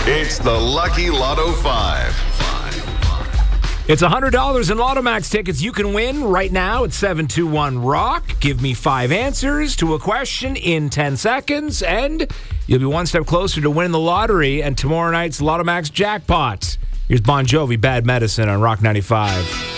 It's the Lucky Lotto 5. It's $100 in Lotto Max tickets you can win right now at 721-ROCK. Give me 5 answers to a question in 10 seconds, and you'll be one step closer to winning the lottery and tomorrow night's Lotto Max jackpot. Here's Bon Jovi, Bad Medicine on Rock 95.